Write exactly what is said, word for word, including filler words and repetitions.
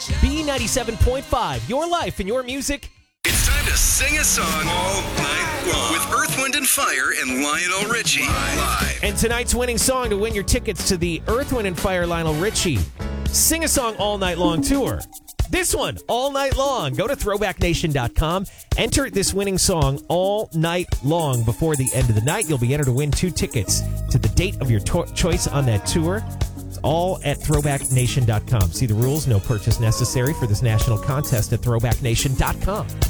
B ninety-seven point five, your life and your music. It's time to sing a song all night long with Earth, Wind, and Fire and Lionel Richie live. And tonight's winning song to win your tickets to the Earth, Wind, and Fire Lionel Richie Sing a Song All Night Long tour. This one, all night long. Go to throwback nation dot com. Enter this winning song all night long. Before the end of the night, you'll be entered to win two tickets to the date of your to- choice on that tour. It's all at throwback nation dot com. See the rules. No purchase necessary for this national contest at throwback nation dot com.